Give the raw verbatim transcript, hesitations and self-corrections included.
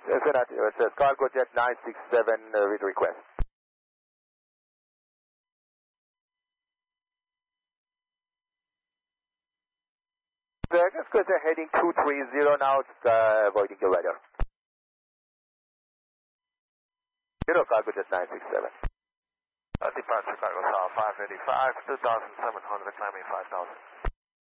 It's an, it's a cargo jet nine six seven uh, with request. Uh, just go to heading two three zero now, uh, avoiding your radar. Zero cargo jet nine six seven. Uh, departure cargo South five eighty-five, two thousand seven hundred, climbing five thousand.